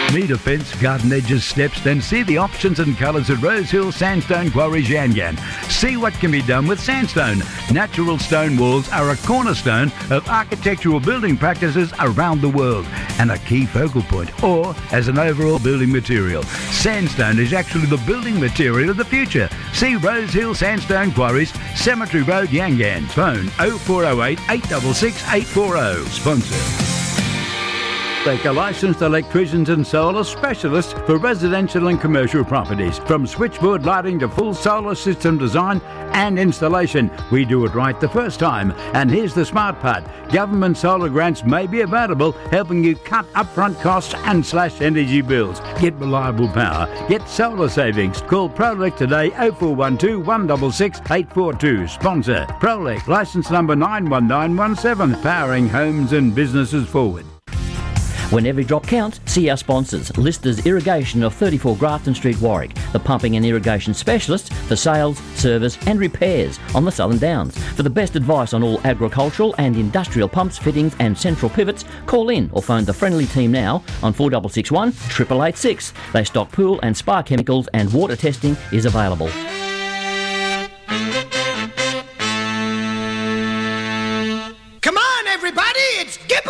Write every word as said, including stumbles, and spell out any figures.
Need a fence, garden edges, steps? Then see the options and colours at Rosehill Sandstone Quarries Yangan. See what can be done with sandstone. Natural stone walls are a cornerstone of architectural building practices around the world and a key focal point, or as an overall building material. Sandstone is actually the building material of the future. See Rosehill Sandstone Quarries, Cemetery Road, Yangan. Phone oh four oh eight, eight six six, eight four oh. Sponsor. Like a licensed electricians and solar specialist for residential and commercial properties. From switchboard lighting to full solar system design and installation, we do it right the first time. And here's the smart part. Government solar grants may be available, helping you cut upfront costs and slash energy bills. Get reliable power. Get solar savings. Call Prolec today oh four one two, one six six, eight four two. Sponsor Prolec, licence number nine one nine one seven, powering homes and businesses forward. When every drop counts, see our sponsors. Listers Irrigation of thirty-four Grafton Street, Warwick, the pumping and irrigation specialist for sales, service and repairs on the Southern Downs. For the best advice on all agricultural and industrial pumps, fittings and central pivots, call in or phone the friendly team now on four six six one, eight eight eight six. They stock pool and spa chemicals and water testing is available. Come on everybody, it's Gipper!